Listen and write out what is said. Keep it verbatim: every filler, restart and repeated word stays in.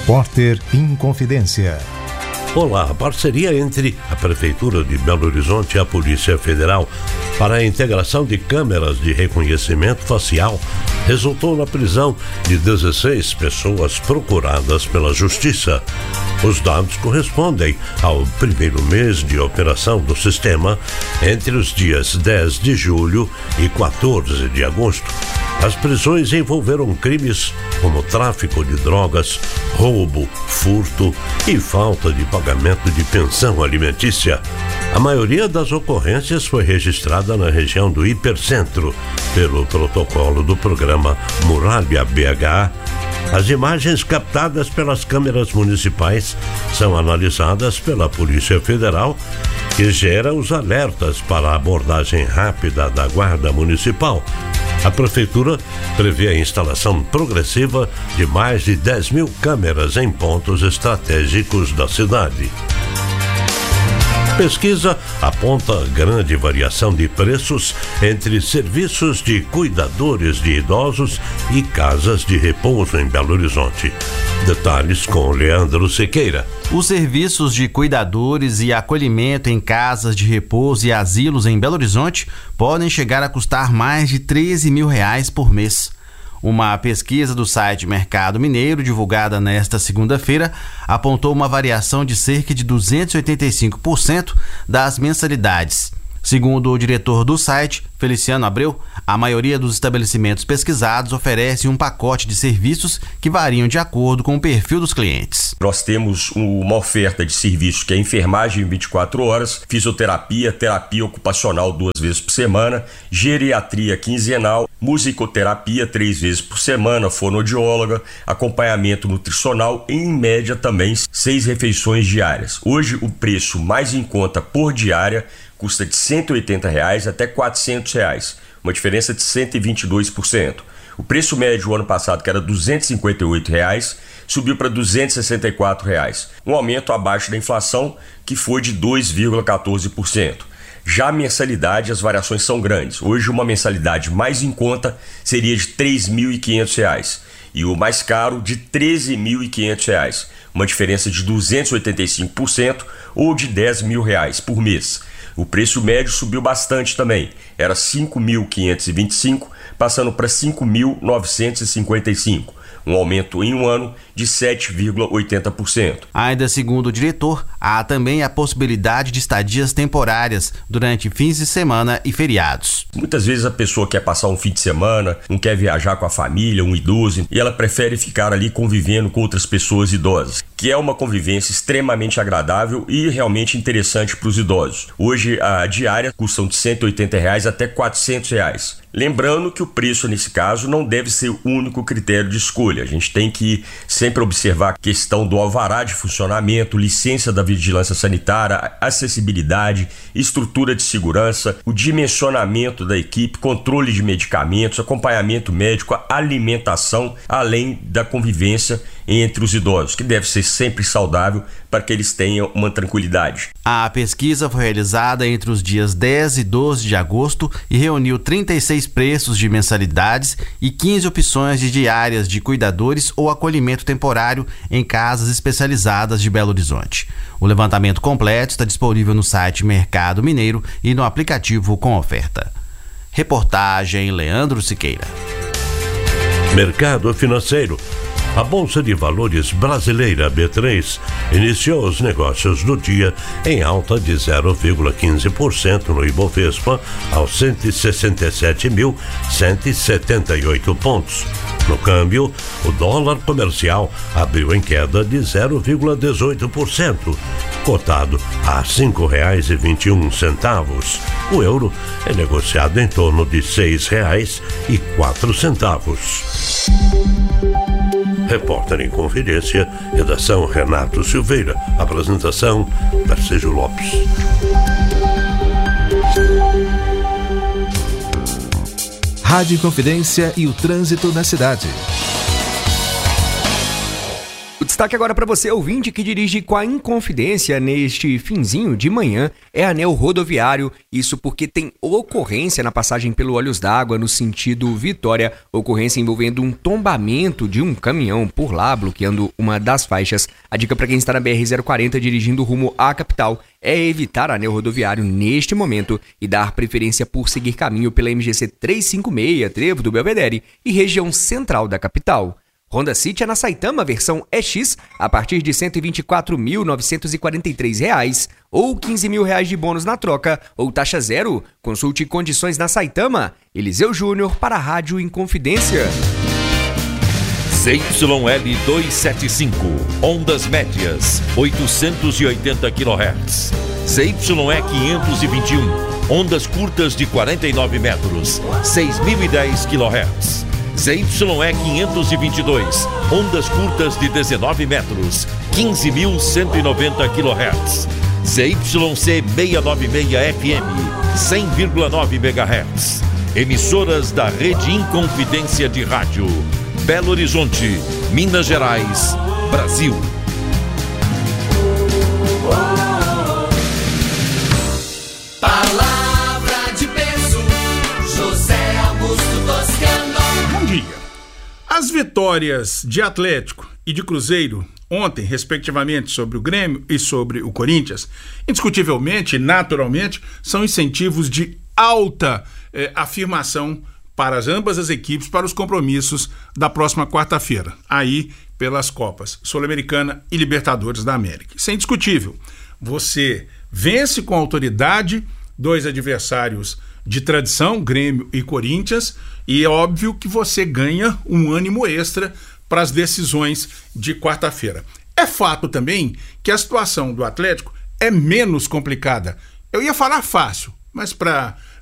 Repórter Inconfidência. Olá, a parceria entre a Prefeitura de Belo Horizonte e a Polícia Federal para a integração de câmeras de reconhecimento facial resultou na prisão de dezesseis pessoas procuradas pela Justiça. Os dados correspondem ao primeiro mês de operação do sistema entre os dias dez de julho e quatorze de agosto. As prisões envolveram crimes como tráfico de drogas, roubo, furto e falta de pagamento de pensão alimentícia. A maioria das ocorrências foi registrada na região do Hipercentro, pelo protocolo do programa Muralha B H. As imagens captadas pelas câmeras municipais são analisadas pela Polícia Federal, que gera os alertas para a abordagem rápida da Guarda Municipal. A Prefeitura prevê a instalação progressiva de mais de dez mil câmeras em pontos estratégicos da cidade. Pesquisa aponta grande variação de preços entre serviços de cuidadores de idosos e casas de repouso em Belo Horizonte. Detalhes com Leandro Siqueira. Os serviços de cuidadores e acolhimento em casas de repouso e asilos em Belo Horizonte podem chegar a custar mais de treze mil reais por mês. Uma pesquisa do site Mercado Mineiro, divulgada nesta segunda-feira, apontou uma variação de cerca de duzentos e oitenta e cinco por cento das mensalidades. Segundo o diretor do site, Feliciano Abreu, a maioria dos estabelecimentos pesquisados oferece um pacote de serviços que variam de acordo com o perfil dos clientes. Nós temos uma oferta de serviços que é enfermagem vinte e quatro horas, fisioterapia, terapia ocupacional duas vezes por semana, geriatria quinzenal, musicoterapia três vezes por semana, fonoaudióloga, acompanhamento nutricional e, em média, também seis refeições diárias. Hoje, o preço mais em conta por diária custa de cento e oitenta reais até quatrocentos reais, uma diferença de cento e vinte e dois por cento. O preço médio do ano passado, que era duzentos e cinquenta e oito reais, subiu para duzentos e sessenta e quatro reais, um aumento abaixo da inflação, que foi de dois vírgula quatorze por cento. Já a mensalidade, as variações são grandes. Hoje, uma mensalidade mais em conta seria de três mil e quinhentos reais e o mais caro de treze mil e quinhentos reais, uma diferença de duzentos e oitenta e cinco por cento ou de dez mil reais por mês. O preço médio subiu bastante também, era cinco mil quinhentos e vinte e cinco, passando para cinco mil novecentos e cinquenta e cinco, um aumento em um ano de sete vírgula oitenta por cento. Ainda segundo o diretor, há também a possibilidade de estadias temporárias durante fins de semana e feriados. Muitas vezes a pessoa quer passar um fim de semana, não quer viajar com a família, um idoso, e ela prefere ficar ali convivendo com outras pessoas idosas, que é uma convivência extremamente agradável e realmente interessante para os idosos. Hoje a diária custa de cento e oitenta reais até quatrocentos reais. Lembrando que o preço nesse caso não deve ser o único critério de escolha. A gente tem que sempre observar a questão do alvará de funcionamento, licença da vigilância sanitária, acessibilidade, estrutura de segurança, o dimensionamento da equipe, controle de medicamentos, acompanhamento médico, alimentação, além da convivência entre os idosos, que deve ser sempre saudável para que eles tenham uma tranquilidade. A pesquisa foi realizada entre os dias dez e doze de agosto e reuniu trinta e seis preços de mensalidades e quinze opções de diárias de cuidadores ou acolhimento temporário em casas especializadas de Belo Horizonte. O levantamento completo está disponível no site Mercado Mineiro e no aplicativo com oferta. Reportagem Leandro Siqueira. Mercado financeiro. A Bolsa de Valores brasileira B três iniciou os negócios do dia em alta de zero vírgula quinze por cento no Ibovespa aos cento e sessenta e sete mil cento e setenta e oito pontos. No câmbio, o dólar comercial abriu em queda de zero vírgula dezoito por cento, cotado a cinco reais e vinte e um centavos. O euro é negociado em torno de seis reais e quatro centavos. Repórter em Confidência, redação Renato Silveira, apresentação Tarcísio Lopes. Rádio Confidência e o trânsito na cidade. destaque agora para você, ouvinte, que dirige com a Inconfidência neste finzinho de manhã é anel rodoviário. Isso porque tem ocorrência na passagem pelo Olhos d'Água no sentido Vitória, ocorrência envolvendo um tombamento de um caminhão por lá, bloqueando uma das faixas. A dica para quem está na B R zero quarenta dirigindo rumo à capital é evitar anel rodoviário neste momento e dar preferência por seguir caminho pela M G C trezentos e cinquenta e seis, Trevo do Belvedere e região central da capital. Honda City é na Saitama, versão E X, a partir de cento e vinte e quatro mil novecentos e quarenta e três reais ou quinze mil reais de bônus na troca ou taxa zero. Consulte condições na Saitama. Eliseu Júnior para a Rádio Inconfidência. Z Y L duzentos e setenta e cinco, ondas médias, oitocentos e oitenta quilohertz. Z Y E quinhentos e vinte e um, ondas curtas de quarenta e nove metros, seis mil e dez quilohertz. Z Y E quinhentos e vinte e dois, ondas curtas de dezenove metros, quinze mil cento e noventa quilohertz. Z Y C seiscentos e noventa e seis F M, cem vírgula nove megahertz. Emissoras da Rede Inconfidência de Rádio. Belo Horizonte, Minas Gerais, Brasil. Palavra de peso, José Augusto Toscano. Bom dia. As vitórias de Atlético e de Cruzeiro ontem, respectivamente, sobre o Grêmio e sobre o Corinthians, indiscutivelmente e naturalmente, são incentivos de alta eh, afirmação para as ambas as equipes, para os compromissos da próxima quarta-feira, aí pelas Copas Sul-Americana e Libertadores da América. Isso é indiscutível. Você vence com autoridade dois adversários de tradição, Grêmio e Corinthians, e é óbvio que você ganha um ânimo extra para as decisões de quarta-feira. É fato também que a situação do Atlético é menos complicada. Eu ia falar fácil, mas para